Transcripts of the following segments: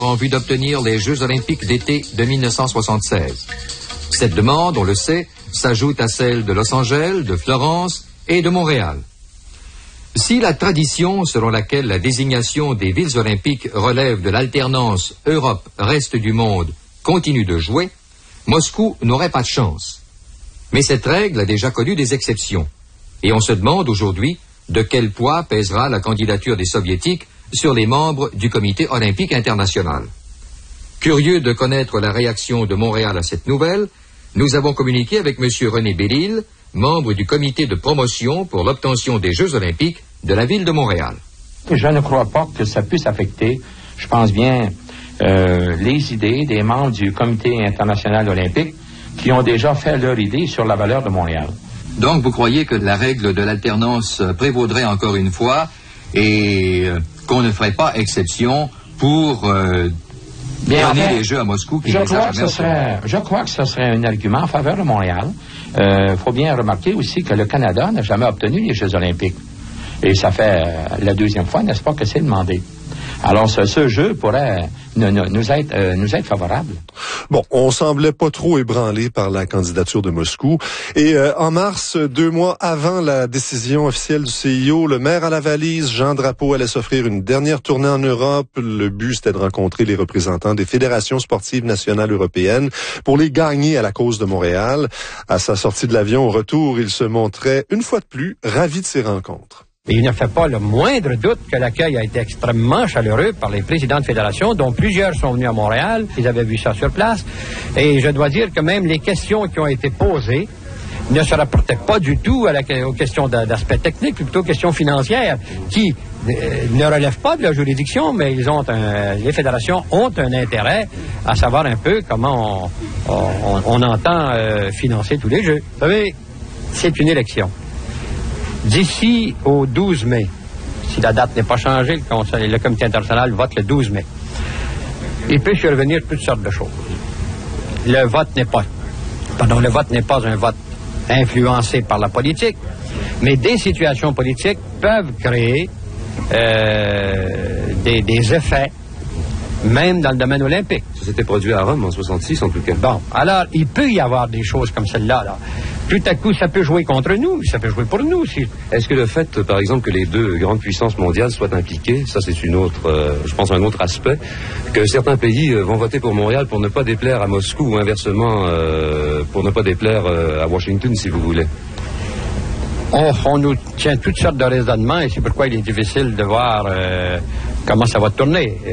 en vue d'obtenir les Jeux olympiques d'été de 1976. Cette demande, on le sait, s'ajoute à celle de Los Angeles, de Florence et de Montréal. Si la tradition selon laquelle la désignation des villes olympiques relève de l'alternance Europe-Reste du monde continue de jouer, Moscou n'aurait pas de chance. Mais cette règle a déjà connu des exceptions. Et on se demande aujourd'hui de quel poids pèsera la candidature des Soviétiques sur les membres du Comité olympique international. Curieux de connaître la réaction de Montréal à cette nouvelle, nous avons communiqué avec M. René Bellil, membre du comité de promotion pour l'obtention des Jeux olympiques de la ville de Montréal. Je ne crois pas que ça puisse affecter, je pense bien, les idées des membres du comité international olympique qui ont déjà fait leur idée sur la valeur de Montréal. Donc vous croyez que la règle de l'alternance prévaudrait encore une fois et qu'on ne ferait pas exception pour donner les Jeux à Moscou qui je crois que ce serait un argument en faveur de Montréal. Faut bien remarquer aussi que le Canada n'a jamais obtenu les Jeux olympiques. Et ça fait la deuxième fois, n'est-ce pas, que c'est demandé. Alors, ce jeu pourrait nous être favorable. Bon, on semblait pas trop ébranlé par la candidature de Moscou. Et en mars, 2 mois avant la décision officielle du CIO, le maire à la valise, Jean Drapeau, allait s'offrir une dernière tournée en Europe. Le but, c'était de rencontrer les représentants des fédérations sportives nationales européennes pour les gagner à la cause de Montréal. À sa sortie de l'avion au retour, il se montrait, une fois de plus, ravi de ces rencontres. Et il ne fait pas le moindre doute que l'accueil a été extrêmement chaleureux par les présidents de fédération, dont plusieurs sont venus à Montréal. Ils avaient vu ça sur place. Et je dois dire que même les questions qui ont été posées ne se rapportaient pas du tout aux questions d'aspect technique, plutôt aux questions financières, qui ne relèvent pas de la juridiction, mais les fédérations ont un intérêt à savoir un peu comment on entend financer tous les Jeux. Vous savez, c'est une élection. D'ici au 12 mai, si la date n'est pas changée, le comité international vote le 12 mai. Il peut survenir toutes sortes de choses. Le vote n'est pas un vote influencé par la politique, mais des situations politiques peuvent créer des effets, même dans le domaine olympique. Ça s'était produit à Rome en 66 en tout cas. Bon, alors il peut y avoir des choses comme celle-là, là. Tout à coup, ça peut jouer contre nous, ça peut jouer pour nous aussi. Est-ce que le fait, par exemple, que les deux grandes puissances mondiales soient impliquées, ça c'est une autre, je pense un autre aspect, que certains pays vont voter pour Montréal pour ne pas déplaire à Moscou ou inversement pour ne pas déplaire à Washington, si vous voulez? On nous tient toutes sortes de raisonnements et c'est pourquoi il est difficile de voir comment ça va tourner.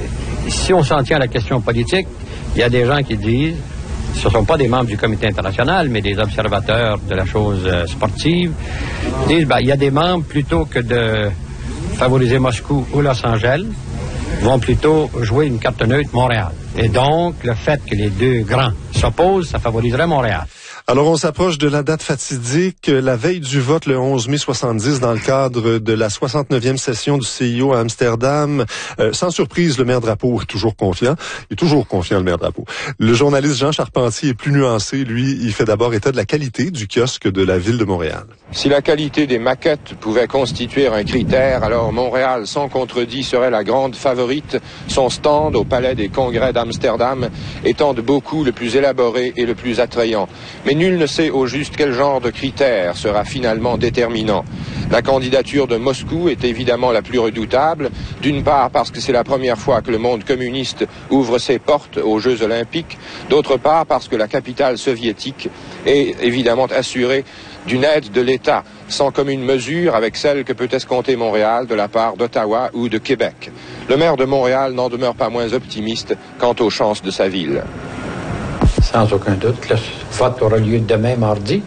Si on s'en tient à la question politique, il y a des gens qui disent, ce ne sont pas des membres du comité international, mais des observateurs de la chose sportive, disent, il y a des membres, plutôt que de favoriser Moscou ou Los Angeles, vont plutôt jouer une carte neutre Montréal. Et donc, le fait que les deux grands s'opposent, ça favoriserait Montréal. Alors, on s'approche de la date fatidique, la veille du vote le 11 mai 70 dans le cadre de la 69e session du CIO à Amsterdam. Sans surprise, le maire Drapeau est toujours confiant. Il est toujours confiant, le maire Drapeau. Le journaliste Jean Charpentier est plus nuancé. Lui, il fait d'abord état de la qualité du kiosque de la ville de Montréal. Si la qualité des maquettes pouvait constituer un critère, alors Montréal, sans contredit, serait la grande favorite, son stand au Palais des Congrès d'Amsterdam étant de beaucoup le plus élaboré et le plus attrayant. Mais nul ne sait au juste quel genre de critère sera finalement déterminant. La candidature de Moscou est évidemment la plus redoutable, d'une part parce que c'est la première fois que le monde communiste ouvre ses portes aux Jeux olympiques, d'autre part parce que la capitale soviétique est évidemment assurée d'une aide de l'État, sans commune mesure avec celle que peut escompter Montréal de la part d'Ottawa ou de Québec. Le maire de Montréal n'en demeure pas moins optimiste quant aux chances de sa ville. Sans aucun doute, le vote aura lieu demain, mardi.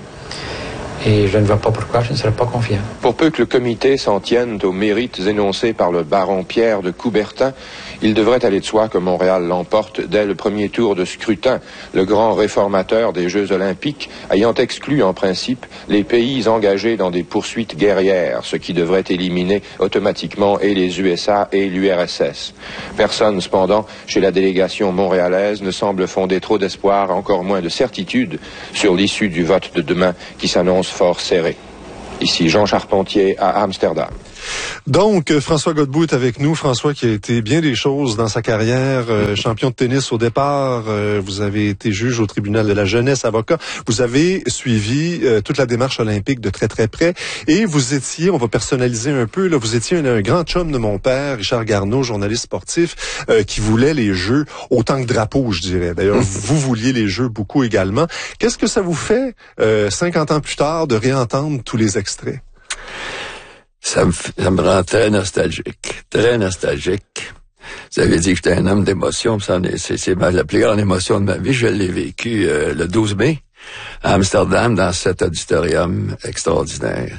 Et je ne vois pas pourquoi je ne serais pas confiant. Pour peu que le comité s'en tienne aux mérites énoncés par le baron Pierre de Coubertin, il devrait aller de soi que Montréal l'emporte dès le premier tour de scrutin, le grand réformateur des Jeux olympiques ayant exclu en principe les pays engagés dans des poursuites guerrières, ce qui devrait éliminer automatiquement et les USA et l'URSS. Personne, cependant, chez la délégation montréalaise ne semble fonder trop d'espoir, encore moins de certitude, sur l'issue du vote de demain qui s'annonce fort serré. Ici Jean Charpentier à Amsterdam. Donc, François Godbout est avec nous. François qui a été bien des choses dans sa carrière, champion de tennis au départ. Vous avez été juge au tribunal de la jeunesse, avocat. Vous avez suivi toute la démarche olympique de très très près. Et vous étiez, on va personnaliser un peu, là, vous étiez un grand chum de mon père, Richard Garneau, journaliste sportif, qui voulait les Jeux autant que drapeau, je dirais. D'ailleurs, vous vouliez les Jeux beaucoup également. Qu'est-ce que ça vous fait, 50 ans plus tard, de réentendre tous les extraits? Ça me rend très nostalgique. Très nostalgique. Vous avez dit que j'étais un homme d'émotion. C'est la plus grande émotion de ma vie. Je l'ai vécu le 12 mai à Amsterdam dans cet auditorium extraordinaire.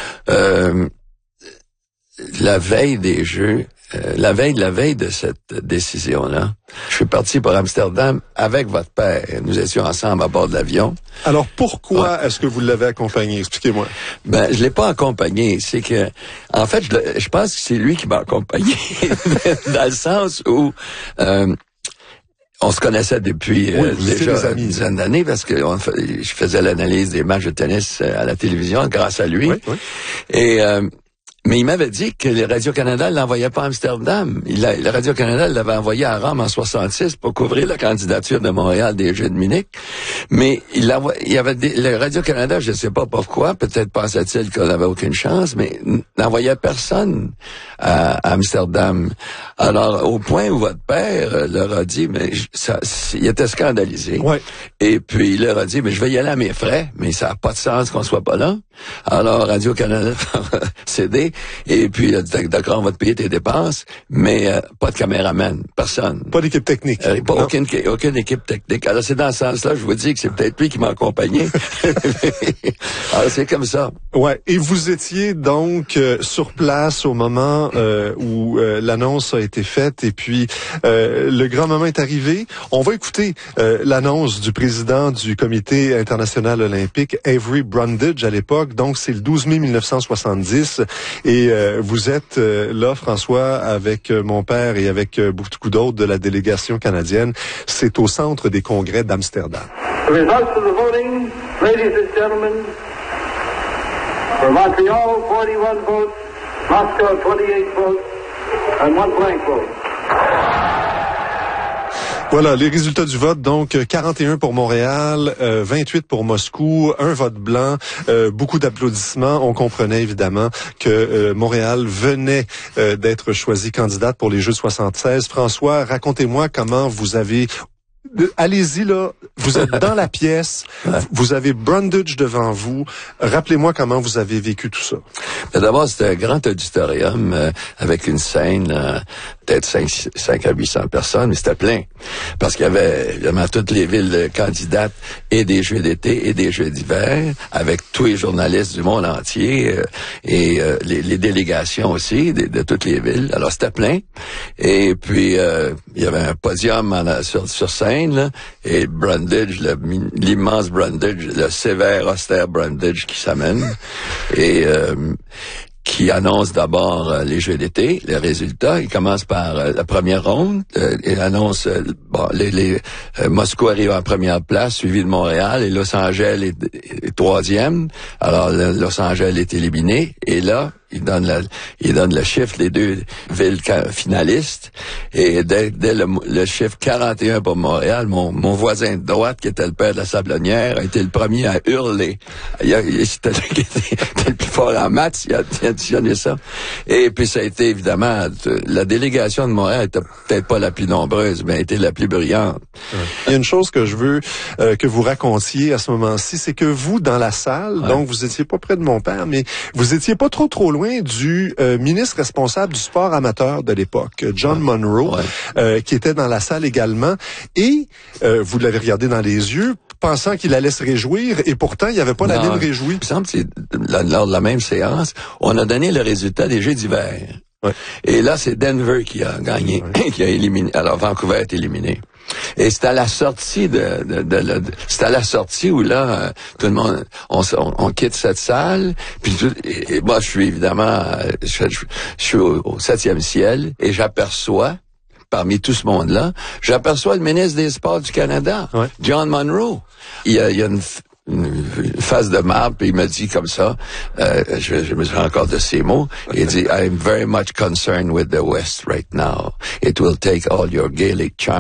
La veille des Jeux, la veille de cette décision-là, je suis parti pour Amsterdam avec votre père. Nous étions ensemble à bord de l'avion. Alors, pourquoi est-ce que vous l'avez accompagné? Expliquez-moi. Ben, je l'ai pas accompagné. C'est que, en fait, je pense que c'est lui qui m'a accompagné. Dans le sens où, on se connaissait depuis déjà une dizaine d'années parce que je faisais l'analyse des matchs de tennis à la télévision grâce à lui. Oui. Et, mais il m'avait dit que les Radio-Canada ne l'envoyaient pas à Amsterdam. Le Radio-Canada l'avait envoyé à Rome en 66 pour couvrir la candidature de Montréal des Jeux de Munich. Mais il y avait le Radio-Canada, je ne sais pas pourquoi, peut-être pensait-il qu'on n'avait aucune chance, mais n'envoyait personne à Amsterdam. Alors, au point où votre père leur a dit, mais il était scandalisé. Ouais. Et puis, il leur a dit, mais je vais y aller à mes frais, mais ça n'a pas de sens qu'on soit pas là. Alors, Radio-Canada a cédé. Et puis, d'accord, on va te payer tes dépenses, mais pas de caméraman, personne. Pas d'équipe technique. Aucune équipe technique. Alors, c'est dans ce sens-là, je vous dis que c'est peut-être lui qui m'a accompagné. Alors, c'est comme ça. Ouais. Et vous étiez donc sur place au moment où l'annonce a été faite, et puis le grand moment est arrivé. On va écouter l'annonce du président du Comité international olympique, Avery Brundage, à l'époque. Donc, c'est le 12 mai 1970. Et vous êtes là, François, avec mon père et avec beaucoup d'autres de la délégation canadienne. C'est au centre des congrès d'Amsterdam. The results of the voting, ladies and gentlemen, for Montreal, 41 votes, Moscow, 28 votes, and 1 blank vote. Voilà, les résultats du vote, donc 41 pour Montréal, 28 pour Moscou, un vote blanc, beaucoup d'applaudissements. On comprenait évidemment que Montréal venait d'être choisi candidate pour les Jeux 76. François, racontez-moi comment vous avez... Allez-y, là, vous êtes dans la pièce, vous avez Brundage devant vous. Rappelez-moi comment vous avez vécu tout ça. D'abord, c'était un grand auditorium avec une scène, peut-être 5 à 800 personnes, mais c'était plein. Parce qu'il y avait évidemment toutes les villes candidates et des Jeux d'été et des Jeux d'hiver, avec tous les journalistes du monde entier et les délégations aussi de toutes les villes. Alors, c'était plein. Et puis, il y avait un podium sur scène, là, et Brundage, l'immense Brundage, le sévère, austère Brundage qui s'amène et qui annonce d'abord les Jeux d'été, les résultats. Il commence par la première ronde. Il annonce Moscou arrive en première place, suivi de Montréal, et Los Angeles est troisième. Alors Los Angeles est éliminé, et là il donne le chiffre des deux villes finalistes, et dès le chiffre 41 pour Montréal, mon voisin de droite, qui était le père de la Sablonnière, a été le premier à hurler. C'était le plus fort en maths, il a additionné ça. Et puis ça a été évidemment, la délégation de Montréal était peut-être pas la plus nombreuse, mais était la plus brillante. Il y a une chose que je veux que vous racontiez à ce moment-ci, c'est que vous, dans la salle, donc vous étiez pas près de mon père, mais vous étiez pas trop loin du ministre responsable du sport amateur de l'époque, John Monroe, qui était dans la salle également, et vous l'avez regardé dans les yeux, pensant qu'il allait se réjouir, et pourtant, il n'y avait pas la mine réjouie. Il me semble que lors de la même séance, on a donné le résultat des Jeux d'hiver. Ouais. Et là, c'est Denver qui a gagné, qui a éliminé. Alors, Vancouver est éliminé. Et c'est à la sortie c'est à la sortie où là, tout le monde, on quitte cette salle. Puis et moi, je suis évidemment, je suis au 7e ciel, et j'aperçois, parmi tout ce monde-là, j'aperçois le ministre des Sports du Canada, John Monroe. Il y a une face de marbre, puis il m'a dit comme ça, je me souviens encore de ces mots, il dit, I'm very much concerned with the West right now. It will take all your Gaelic charm